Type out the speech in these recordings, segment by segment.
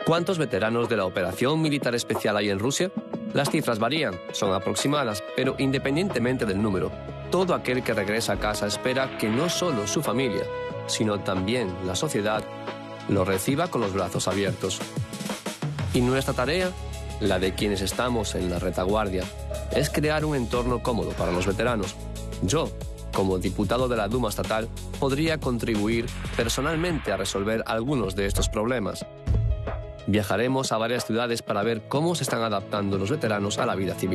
¿Cuántos veteranos de la operación militar especial hay en Rusia? Las cifras varían, son aproximadas, pero independientemente del número, todo aquel que regresa a casa espera que no solo su familia, sino también la sociedad, lo reciba con los brazos abiertos. Y nuestra tarea, la de quienes estamos en la retaguardia, es crear un entorno cómodo para los veteranos. Yo, como diputado de la Duma estatal, podría contribuir personalmente a resolver algunos de estos problemas. Viajaremos a varias ciudades para ver cómo se están adaptando los veteranos a la vida civil.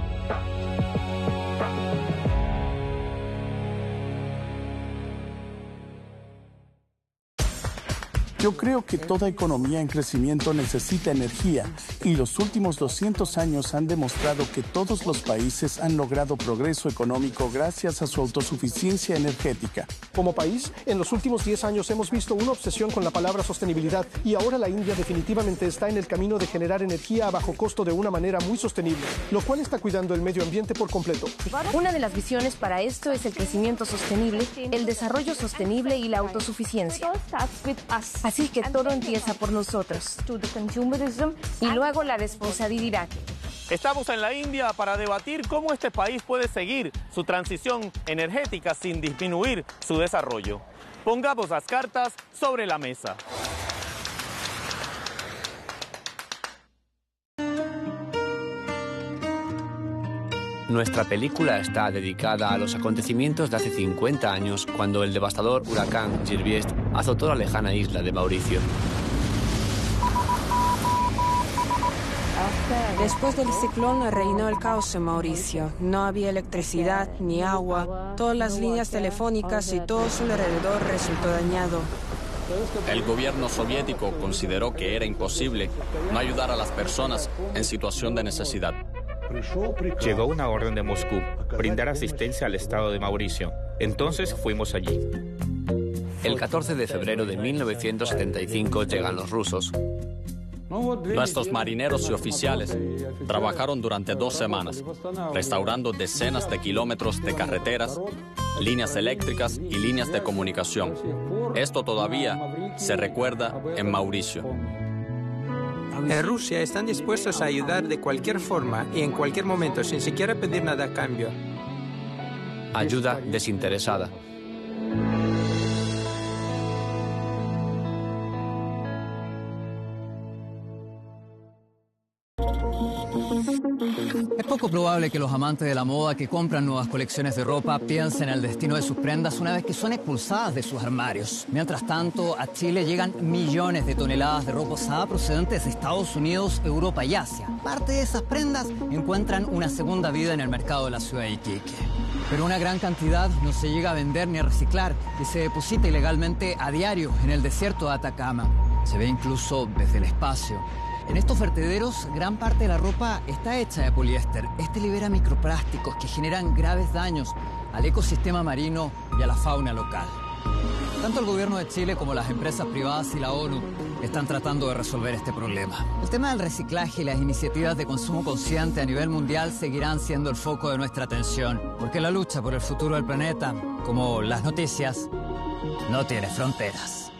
Yo creo que toda economía en crecimiento necesita energía y los últimos 200 años han demostrado que todos los países han logrado progreso económico gracias a su autosuficiencia energética. Como país, en los últimos 10 años hemos visto una obsesión con la palabra sostenibilidad y ahora la India definitivamente está en el camino de generar energía a bajo costo de una manera muy sostenible, lo cual está cuidando el medio ambiente por completo. Una de las visiones para esto es el crecimiento sostenible, el desarrollo sostenible y la autosuficiencia. Así que todo empieza por nosotros. Y luego la responsabilidad. Estamos en la India para debatir cómo este país puede seguir su transición energética sin disminuir su desarrollo. Pongamos las cartas sobre la mesa. Nuestra película está dedicada a los acontecimientos de hace 50 años, cuando el devastador huracán Girviest azotó la lejana isla de Mauricio. Después del ciclón reinó el caos en Mauricio. No había electricidad ni agua. Todas las líneas telefónicas y todo su alrededor resultó dañado. El gobierno soviético consideró que era imposible no ayudar a las personas en situación de necesidad. Llegó una orden de Moscú, brindar asistencia al estado de Mauricio. Entonces fuimos allí. El 14 de febrero de 1975 llegan los rusos. Nuestros marineros y oficiales trabajaron durante 2 semanas, restaurando decenas de kilómetros de carreteras, líneas eléctricas y líneas de comunicación. Esto todavía se recuerda en Mauricio. En Rusia están dispuestos a ayudar de cualquier forma y en cualquier momento, sin siquiera pedir nada a cambio. Ayuda desinteresada. Es poco probable que los amantes de la moda que compran nuevas colecciones de ropa piensen en el destino de sus prendas una vez que son expulsadas de sus armarios. Mientras tanto, a Chile llegan millones de toneladas de ropa usada procedentes de Estados Unidos, Europa y Asia. Parte de esas prendas encuentran una segunda vida en el mercado de la ciudad de Iquique. Pero una gran cantidad no se llega a vender ni a reciclar y se deposita ilegalmente a diario en el desierto de Atacama. Se ve incluso desde el espacio. En estos vertederos, gran parte de la ropa está hecha de poliéster. Este libera microplásticos que generan graves daños al ecosistema marino y a la fauna local. Tanto el gobierno de Chile como las empresas privadas y la ONU están tratando de resolver este problema. El tema del reciclaje y las iniciativas de consumo consciente a nivel mundial seguirán siendo el foco de nuestra atención, porque la lucha por el futuro del planeta, como las noticias, no tiene fronteras.